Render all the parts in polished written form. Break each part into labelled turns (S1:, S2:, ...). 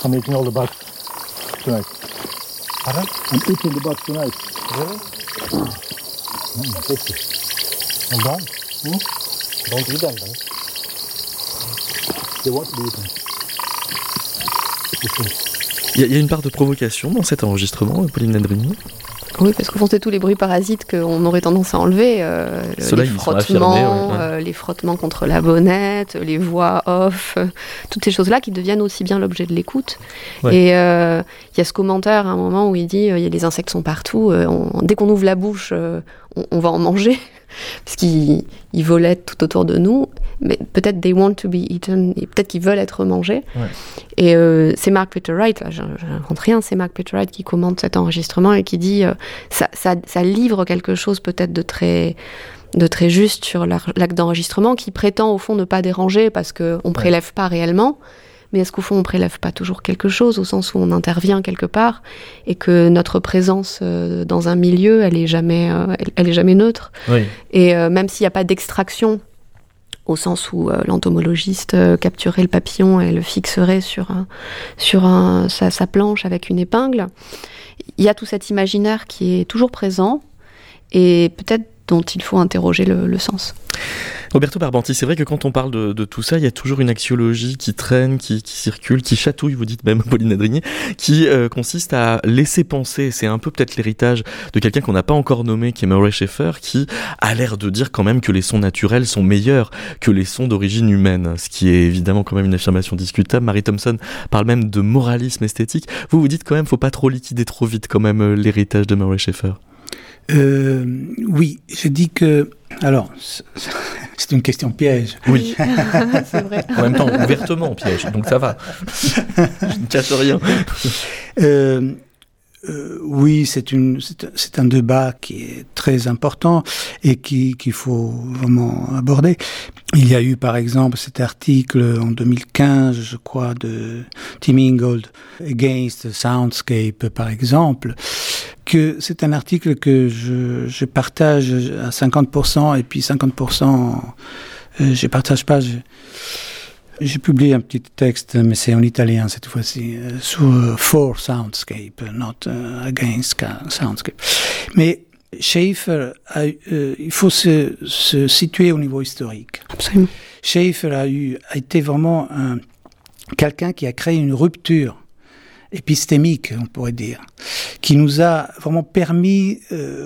S1: I'm eating all the bugs tonight.
S2: Pardon?
S1: I'm eating the bugs tonight.
S2: Really?
S1: Tasty.
S2: And don't? Don't eat them then.
S1: They want to be eaten.
S3: Il y a une part de provocation dans cet enregistrement, Pauline Landrini.
S4: Oui, parce qu'au fond, c'est tous les bruits parasites qu'on aurait tendance à enlever.
S3: Ceux-là,
S4: les
S3: ils sont
S4: frottements,
S3: affirmés,
S4: les frottements contre la bonnette, les voix off, toutes ces choses-là qui deviennent aussi bien l'objet de l'écoute.
S3: Ouais.
S4: Et il y a ce commentaire à un moment où il dit il y a des insectes sont partout, dès qu'on ouvre la bouche, on va en manger, parce qu'ils volettent tout autour de nous. Mais peut-être they want to be eaten, et peut-être qu'ils veulent être mangés.
S3: Ouais.
S4: Et c'est Mark Peter-Wright, là, j'invente rien, c'est Mark Peter-Wright qui commente cet enregistrement et qui dit ça livre quelque chose peut-être de très juste sur l'acte d'enregistrement, qui prétend au fond ne pas déranger parce qu'on ne prélève pas réellement. Mais est-ce qu'au fond, on ne prélève pas toujours quelque chose, au sens où on intervient quelque part, et que notre présence dans un milieu, elle est jamais neutre.
S3: Oui.
S4: Et même s'il n'y a pas d'extraction, au sens où l'entomologiste capturerait le papillon et le fixerait sur sa planche avec une épingle, il y a tout cet imaginaire qui est toujours présent, et peut-être dont il faut interroger le sens.
S3: Roberto Barbanti, c'est vrai que quand on parle de tout ça, il y a toujours une axiologie qui traîne, qui circule, qui chatouille, vous dites même, Pauline Landrini, qui consiste à laisser penser. C'est un peu peut-être l'héritage de quelqu'un qu'on n'a pas encore nommé, qui est Murray Schafer, qui a l'air de dire quand même que les sons naturels sont meilleurs que les sons d'origine humaine, ce qui est évidemment quand même une affirmation discutable. Marie Thompson parle même de moralisme esthétique. Vous dites quand même, faut pas trop liquider trop vite quand même l'héritage de Murray Schafer.
S5: Oui, je dis que... Alors, c'est une question piège.
S3: Oui,
S4: c'est vrai.
S3: En même temps, ouvertement piège, donc ça va. Je ne cache rien.
S5: Oui, c'est un débat qui est très important et qu'il faut vraiment aborder. Il y a eu par exemple cet article en 2015, je crois, de Tim Ingold, Against Soundscape par exemple, que c'est un article que je partage à 50% et puis 50% je partage pas. J'ai publié un petit texte, mais c'est en italien cette fois-ci, sur For Soundscape, not Against Soundscape. Mais Schafer, il faut se situer au niveau historique.
S4: Absolument.
S5: Schafer a été vraiment quelqu'un qui a créé une rupture épistémique, on pourrait dire, qui nous a vraiment permis,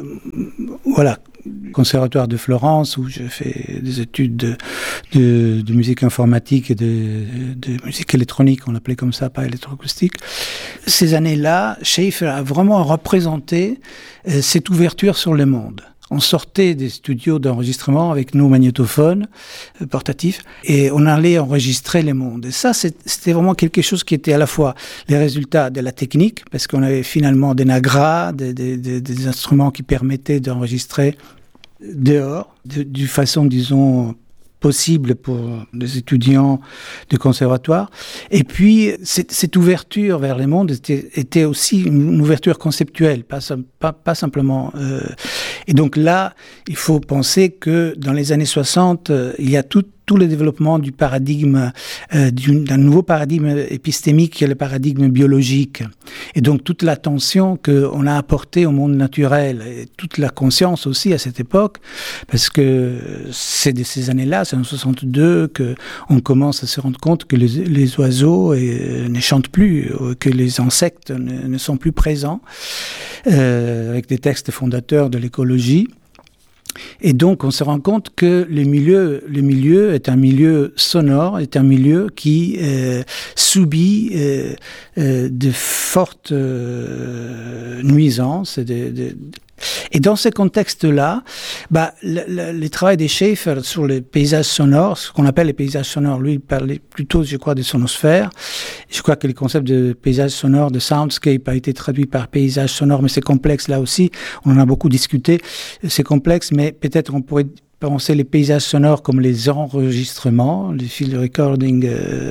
S5: Conservatoire de Florence, où j'ai fait des études de musique informatique et de musique électronique, on l'appelait comme ça, pas électroacoustique. Ces années-là, Schafer a vraiment représenté cette ouverture sur le monde. On sortait des studios d'enregistrement avec nos magnétophones portatifs et on allait enregistrer les mondes. Et ça, c'était vraiment quelque chose qui était à la fois les résultats de la technique, parce qu'on avait finalement des nagras, des instruments qui permettaient d'enregistrer dehors, de façon, disons, possible pour les étudiants du conservatoire. Et puis, cette ouverture vers les mondes était aussi une ouverture conceptuelle, pas simplement... Et donc là, il faut penser que dans les années 60, il y a tout le développement du paradigme, d'un nouveau paradigme épistémique qui est le paradigme biologique. Et donc toute l'attention qu'on a apportée au monde naturel, et toute la conscience aussi à cette époque, parce que c'est de ces années-là, c'est en 62, qu'on commence à se rendre compte que les oiseaux ne chantent plus, que les insectes ne sont plus présents, avec des textes fondateurs de l'écologie. Et donc, on se rend compte que le milieu est un milieu sonore, est un milieu qui subit de fortes nuisances. Et dans ce contexte-là, le travail des Schafer sur les paysages sonores, ce qu'on appelle les paysages sonores, lui, il parlait plutôt, je crois, de sonosphère. Je crois que le concept de paysage sonore, de soundscape, a été traduit par paysage sonore, mais c'est complexe là aussi. On en a beaucoup discuté. C'est complexe, mais peut-être on pourrait penser les paysages sonores comme les enregistrements, les field recording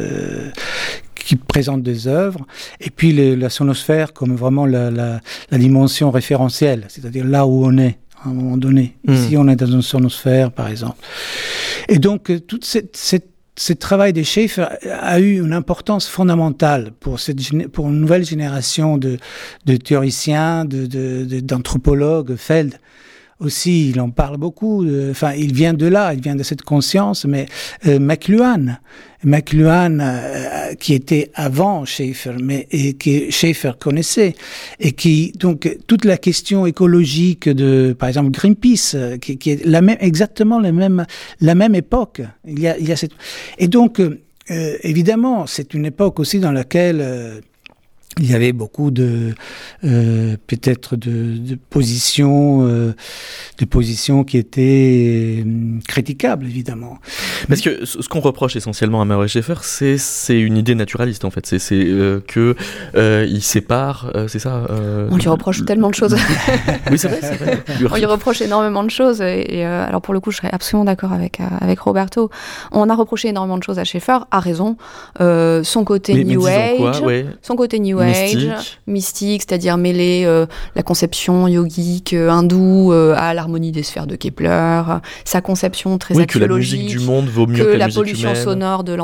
S5: qui présentent des œuvres, et puis la sonosphère comme vraiment la dimension référentielle, c'est-à-dire là où on est à un moment donné. Ici, on est dans une sonosphère, par exemple. Et donc, toute cette ce travail de Schaeffer a eu une importance fondamentale pour une nouvelle génération de théoriciens, d'anthropologues. Feld aussi, il en parle beaucoup. Il vient de là, il vient de cette conscience. Mais McLuhan, qui était avant Schaeffer, et que Schaeffer connaissait, et qui donc toute la question écologique de, par exemple, Greenpeace, qui est exactement la même époque. Il y a cette, et donc évidemment, c'est une époque aussi dans laquelle il y avait beaucoup peut-être de positions qui étaient critiquables, évidemment.
S3: Parce que ce qu'on reproche essentiellement à Murray Schaeffer, c'est une idée naturaliste, en fait. C'est que il sépare, c'est ça.
S4: On lui reproche tellement de choses.
S3: Oui, c'est vrai.
S4: On lui reproche énormément de choses. Et alors pour le coup, je serais absolument d'accord avec Roberto. On a reproché énormément de choses à Schaeffer, à raison. Son côté New Age, son côté New Age, mystique, c'est-à-dire mêler la conception yogique hindoue à l'harmonie des sphères de Kepler, sa conception très axiologique,
S3: que la musique du monde vaut mieux que la musique
S4: pollution
S3: humaine.
S4: Sonore de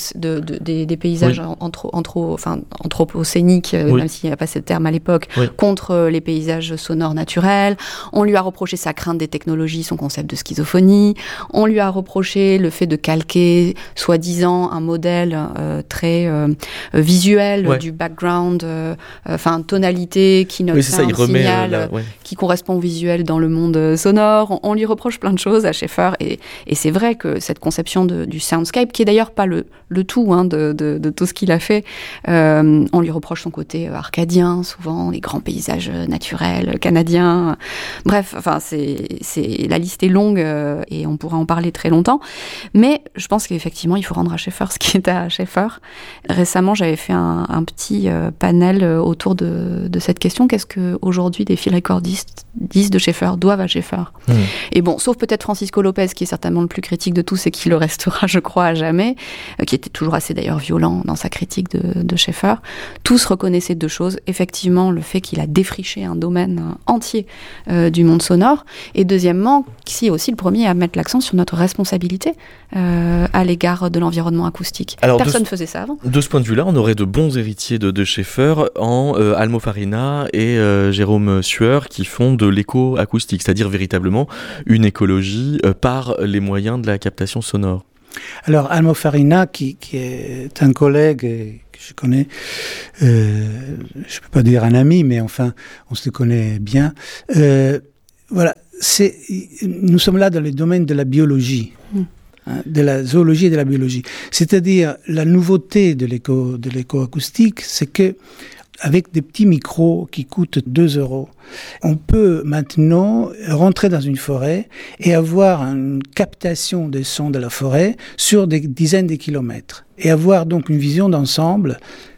S4: des paysages anthropocéniques, même s'il n'y a pas ce terme à l'époque, contre les paysages sonores naturels. On lui a reproché sa crainte des technologies, son concept de schizophrenie. On lui a reproché le fait de calquer, soi-disant, un modèle très visuel du background, tonalité qui note un signal qui correspond au visuel dans le monde sonore. On lui reproche plein de choses à Schaeffer, et c'est vrai que cette conception du soundscape, qui est d'ailleurs pas le tout de tout ce qu'il a fait, on lui reproche son côté arcadien, souvent, les grands paysages naturels canadiens. Bref, la liste est longue et on pourra en parler très longtemps. Mais je pense qu'effectivement, il faut rendre à Schaeffer ce qui est à Schaeffer. Récemment, j'avais fait un petit panel autour de cette question. Qu'est-ce qu'aujourd'hui les field recordistes disent de Schaeffer, doivent à Schaeffer? Et bon, sauf peut-être Francisco Lopez, qui est certainement le plus critique de tous et qui le restera, je crois, à jamais, qui était toujours assez d'ailleurs violent dans sa critique de Schaeffer. Tous reconnaissaient deux choses. Effectivement, le fait qu'il a défriché un domaine entier du monde sonore. Et deuxièmement, qui est aussi le premier à mettre l'accent sur notre responsabilité à l'égard de l'environnement acoustique. Alors, personne ne faisait ça avant.
S3: De ce point de vue-là, on aurait de bons héritiers de Schaeffer en Almo Farina et Jérôme Sueur, qui font de l'éco-acoustique, c'est-à-dire véritablement une écologie par les moyens de la captation sonore.
S5: Alors, Almo Farina, qui est un collègue que je connais, je ne peux pas dire un ami, mais enfin, on se connaît bien. Voilà, nous sommes là dans le domaine de la biologie. De la zoologie et de la biologie. C'est-à-dire, la nouveauté de l'écoacoustique, c'est que avec des petits micros qui coûtent 2 €, on peut maintenant rentrer dans une forêt et avoir une captation des sons de la forêt sur des dizaines de kilomètres. Et avoir donc une vision d'ensemble.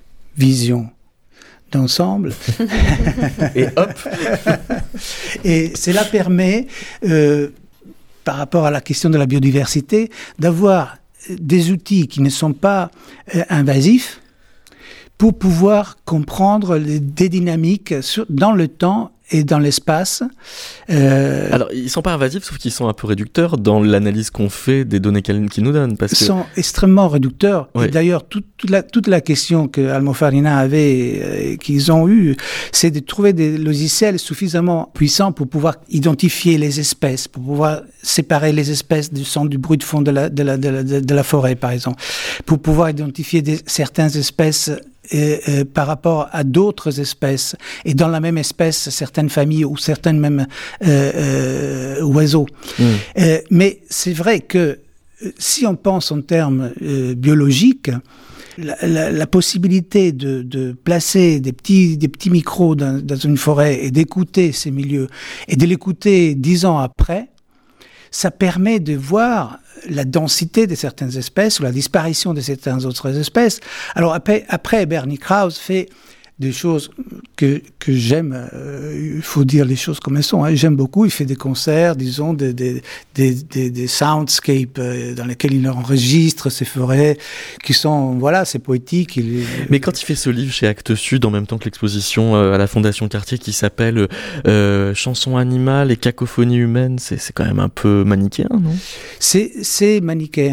S3: Et hop.
S5: Et cela permet, par rapport à la question de la biodiversité, d'avoir des outils qui ne sont pas invasifs pour pouvoir comprendre des dynamiques dans le temps et dans l'espace.
S3: Alors, ils ne sont pas invasifs, sauf qu'ils sont un peu réducteurs dans l'analyse qu'on fait des données qu'ils nous donnent. Ils
S5: sont extrêmement réducteurs. Oui. Et d'ailleurs, toute la question que Almo Farina avait, qu'ils ont eue, c'est de trouver des logiciels suffisamment puissants pour pouvoir identifier les espèces, pour pouvoir séparer les espèces du son, du bruit de fond de la forêt, par exemple, pour pouvoir identifier certaines espèces par rapport à d'autres espèces, et dans la même espèce, certaines familles ou certaines mêmes oiseaux. Mais c'est vrai que si on pense en termes biologiques, la possibilité de placer des petits micros dans une forêt et d'écouter ces milieux, et de l'écouter 10 ans après, ça permet de voir la densité de certaines espèces ou la disparition de certaines autres espèces. Alors après Bernie Krause fait des choses que j'aime, il faut dire les choses comme elles sont, hein. J'aime beaucoup, il fait des concerts, disons, des soundscapes dans lesquels il enregistre ces forêts qui sont, voilà, c'est poétique.
S3: Mais quand il fait ce livre chez Actes Sud, en même temps que l'exposition à la Fondation Cartier qui s'appelle Chansons animales et cacophonie humaine, c'est quand même un peu manichéen, non ?
S5: C'est manichéen.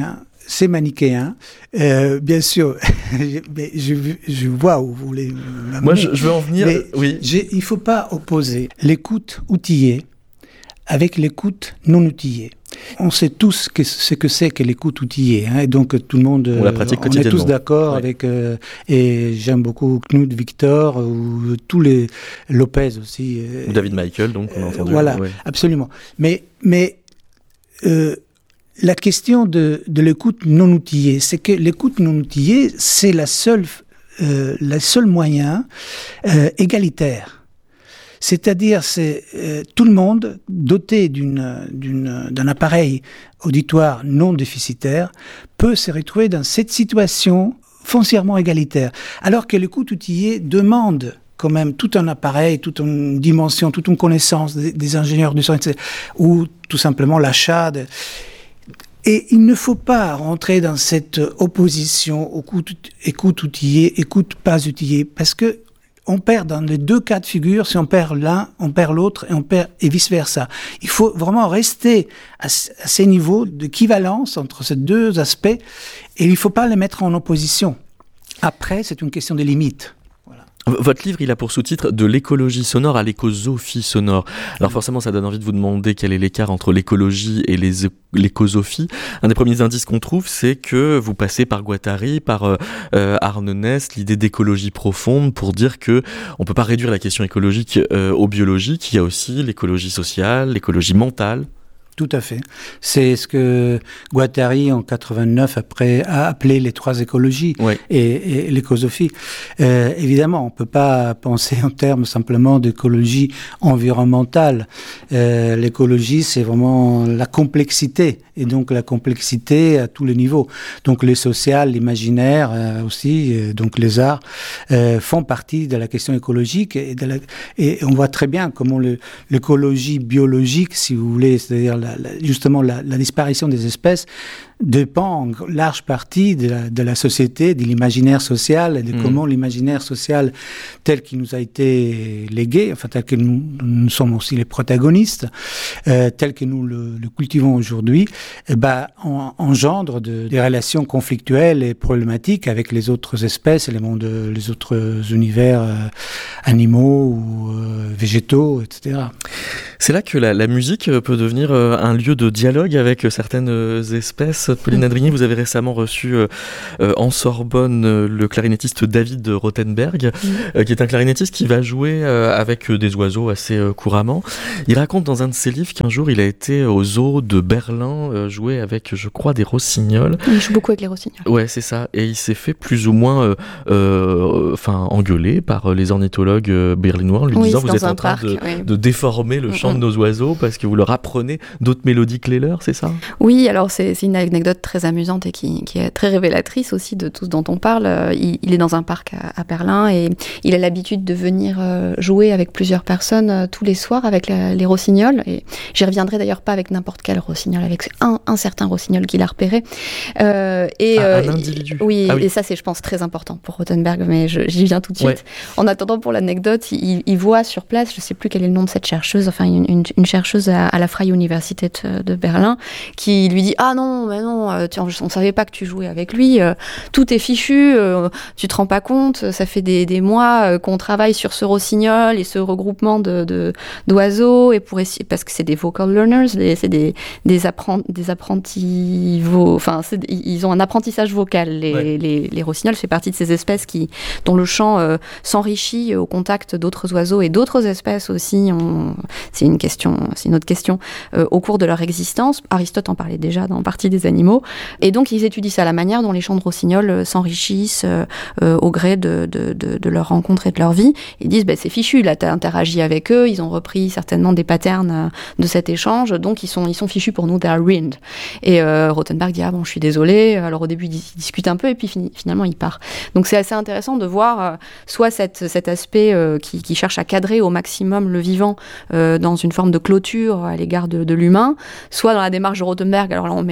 S5: c'est manichéen. Bien sûr, mais je vois où vous voulez m'amener.
S3: Moi, je veux en venir.
S5: Mais
S3: Oui.
S5: il ne faut pas opposer l'écoute outillée avec l'écoute non outillée. On sait tous ce que c'est que l'écoute outillée, hein, et donc tout le monde,
S3: on la pratique
S5: on est
S3: quotidiennement.
S5: tous d'accord avec. Et j'aime beaucoup Knut Victor ou tous les Lopez aussi.
S3: Ou David Michael, donc on a entendu.
S5: Voilà,
S3: ouais.
S5: absolument. Mais la question de l'écoute non outillée, c'est que l'écoute non outillée, c'est le seul moyen égalitaire. C'est-à-dire, c'est tout le monde doté d'un appareil auditoire non déficitaire peut se retrouver dans cette situation foncièrement égalitaire. Alors que l'écoute outillée demande quand même tout un appareil, toute une dimension, toute une connaissance des ingénieurs du son, etc., ou tout simplement l'achat de... Et il ne faut pas rentrer dans cette opposition écoute outillée, écoute pas outillée, parce que on perd dans les deux cas de figure. Si on perd l'un, on perd l'autre, et vice-versa. Il faut vraiment rester à ces niveaux d'équivalence entre ces deux aspects, et il ne faut pas les mettre en opposition. Après, c'est une question de limite.
S3: Votre livre, il a pour sous-titre « De l'écologie sonore à l'écosophie sonore ». Alors forcément, ça donne envie de vous demander quel est l'écart entre l'écologie et l'écosophie. Un des premiers indices qu'on trouve, c'est que vous passez par Guattari, par Arne Ness, l'idée d'écologie profonde, pour dire que on peut pas réduire la question écologique au biologique. Il y a aussi l'écologie sociale, l'écologie mentale.
S5: Tout à fait. C'est ce que Guattari, en 89, après, a appelé les trois écologies,
S3: ouais.
S5: et l'écosophie. Évidemment, on ne peut pas penser en termes simplement d'écologie environnementale. L'écologie, c'est vraiment la complexité, et donc la complexité à tous les niveaux. Donc les sociales, l'imaginaire aussi, donc les arts, font partie de la question écologique, et on voit très bien comment l'écologie biologique, si vous voulez, c'est-à-dire justement la disparition des espèces, dépend en large partie de la société, de l'imaginaire social, et de comment l'imaginaire social tel qu'il nous a été légué, enfin tel que nous sommes aussi les protagonistes, tel que nous le cultivons aujourd'hui, engendre des relations conflictuelles et problématiques avec les autres espèces et les autres univers animaux ou végétaux, etc.
S3: C'est là que la musique peut devenir un lieu de dialogue avec certaines espèces. Pauline Adrigny, vous avez récemment reçu en Sorbonne le clarinettiste David Rothenberg, qui est un clarinettiste qui va jouer avec des oiseaux assez couramment. Il raconte dans un de ses livres qu'un jour il a été au zoo de Berlin jouer avec, je crois, des rossignols.
S4: Il joue beaucoup avec les rossignols.
S3: Ouais, c'est ça. Et il s'est fait plus ou moins engueuler par les ornithologues berlinois en lui disant vous êtes en train de déformer le chant de nos oiseets parce que vous leur apprenez d'autres mélodies que les leurs, c'est ça ?
S4: Oui, alors c'est une anecdote très amusante et qui est très révélatrice aussi de tout ce dont on parle. Il est dans un parc à Berlin et il a l'habitude de venir jouer avec plusieurs personnes tous les soirs avec les rossignols. Et j'y reviendrai d'ailleurs pas avec n'importe quel rossignol, avec un certain rossignol qu'il a repéré.
S3: Un individu.
S4: Oui, et ça c'est, je pense, très important pour Rothenberg, mais j'y viens tout de suite.
S3: Ouais.
S4: En attendant, pour l'anecdote, il voit sur place, je sais plus quel est le nom de cette chercheuse, enfin une chercheuse à la Freie Universität de Berlin, qui lui dit « Ah non, mais non, on savait pas que tu jouais avec lui, tout est fichu, tu te rends pas compte, ça fait des mois qu'on travaille sur ce rossignol et ce regroupement d'oiseaux, et pour essayer, parce que c'est des vocal learners, c'est des apprentis, enfin ils ont un apprentissage vocal, les rossignols, fait partie de ces espèces dont le chant s'enrichit au contact d'autres oiseaux et d'autres espèces aussi. C'est une autre question au cours de leur existence. Aristote en parlait déjà dans Partie des animaux. Et donc, ils étudient ça, la manière dont les chants de rossignols s'enrichissent au gré de leur rencontre et de leur vie. Ils disent, c'est fichu, là, t'as interagi avec eux, ils ont repris certainement des patterns de cet échange, donc ils sont fichus pour nous, they are ruined. Et Rothenberg dit, je suis désolé. Alors, au début, il discute un peu, et puis finalement, il part. Donc, c'est assez intéressant de voir soit cet aspect qui cherche à cadrer au maximum le vivant dans une forme de clôture à l'égard de l'humain, soit dans la démarche de Rothenberg, alors là, on met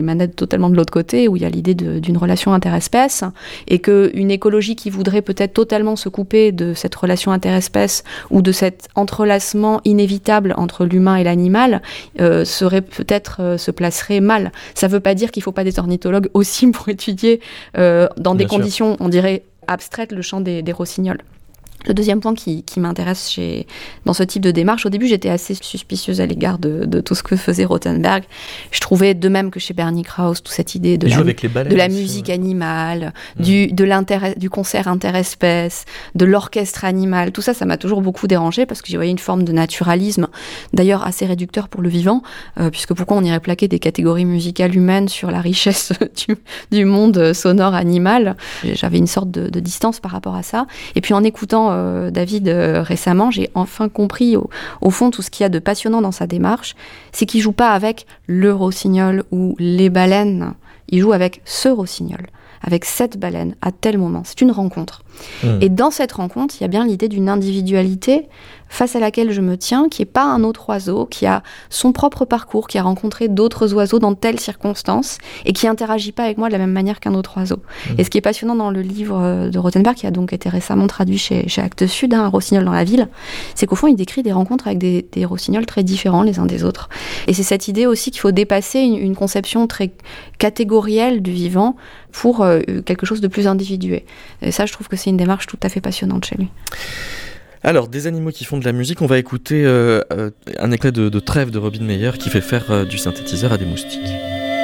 S4: les manettes totalement de l'autre côté, où il y a l'idée d'une relation interespèce, et qu'une écologie qui voudrait peut-être totalement se couper de cette relation interespèce ou de cet entrelacement inévitable entre l'humain et l'animal, se placerait mal. Ça ne veut pas dire qu'il ne faut pas des ornithologues aussi pour étudier dans des conditions, on dirait, abstraites, le champ des rossignols. Le deuxième point qui m'intéresse dans ce type de démarche, au début j'étais assez suspicieuse à l'égard de tout ce que faisait Rothenberg. Je trouvais, de même que chez Bernie Krause, toute cette idée de la musique animale, du concert interespèce, de l'orchestre animal, tout ça, ça m'a toujours beaucoup dérangé parce que j'y voyais une forme de naturalisme, d'ailleurs assez réducteur pour le vivant, puisque pourquoi on irait plaquer des catégories musicales humaines sur la richesse du monde sonore animal. J'avais une sorte de distance par rapport à ça. Et puis en écoutant David récemment, j'ai enfin compris au fond tout ce qu'il y a de passionnant dans sa démarche, c'est qu'il joue pas avec le rossignol ou les baleines, il joue avec ce rossignol, avec cette baleine à tel moment. C'est une rencontre. Et dans cette rencontre, il y a bien l'idée d'une individualité face à laquelle je me tiens, qui n'est pas un autre oiseau, qui a son propre parcours, qui a rencontré d'autres oiseaux dans telles circonstances et qui n'interagit pas avec moi de la même manière qu'un autre oiseau. Et ce qui est passionnant dans le livre de Rothenberg, qui a donc été récemment traduit chez Actes Sud, Un rossignol dans la ville, c'est qu'au fond, il décrit des rencontres avec des rossignols très différents les uns des autres. Et c'est cette idée aussi qu'il faut dépasser une conception très catégorielle du vivant pour quelque chose de plus individué. Et ça, je trouve que c'est une démarche tout à fait passionnante chez lui.
S3: Alors, des animaux qui font de la musique, on va écouter un extrait de Trêve de Robin Meyer qui fait faire du synthétiseur à des moustiques.